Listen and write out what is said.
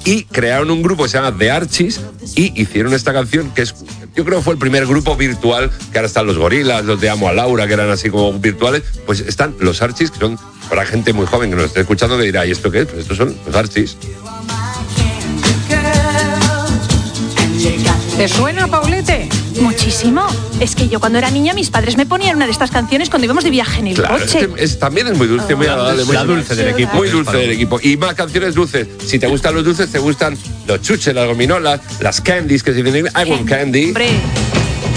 y crearon un grupo que se llama The Archies y hicieron esta canción que es, yo creo que fue el primer grupo virtual, que ahora están los Gorilas, los de Amo a Laura, que eran así como virtuales, pues están los Archies, que son para gente muy joven que nos esté escuchando, que dirá, ¿y esto qué es? Pues estos son los Archies. ¿Te suena, Paulete? Muchísimo. Es que yo cuando era niña mis padres me ponían una de estas canciones cuando íbamos de viaje en el coche. También es muy dulce, muy agradable. La dulce del equipo. Muy dulce del equipo. Y más canciones dulces. Si te gustan los dulces, te gustan los chuches, las gominolas, las candies, que se dicen I want candy. Hombre.